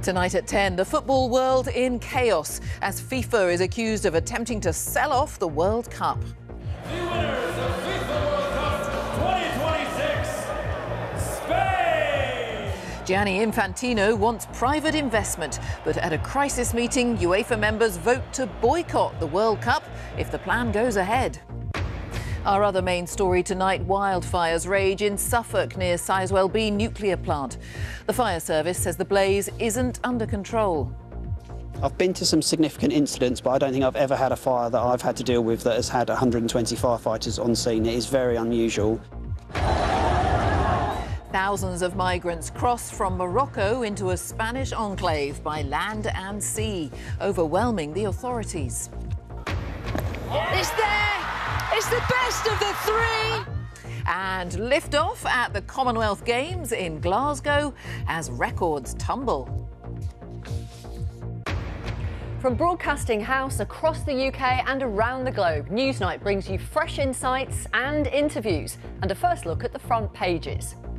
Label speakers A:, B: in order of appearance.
A: Tonight at 10, the football world in chaos as FIFA is accused of attempting to sell off the World Cup.
B: The winners of FIFA World Cup 2026, Spain!
A: Gianni Infantino wants private investment, but at a crisis meeting, UEFA members vote to boycott the World Cup if the plan goes ahead. Our other main story tonight, wildfires rage in Suffolk near Sizewell B nuclear plant. The fire service says the blaze isn't under control.
C: I've been to some significant incidents, but I don't think I've ever had a fire that I've had to deal with that has had 120 firefighters on scene. It is very unusual.
A: Thousands of migrants cross from Morocco into a Spanish enclave by land and sea, overwhelming the authorities.
D: It's there! It's the best of the three!
A: And liftoff at the Commonwealth Games in Glasgow as records tumble.
D: From Broadcasting House across the UK and around the globe, Newsnight brings you fresh insights and interviews and a first look at the front pages.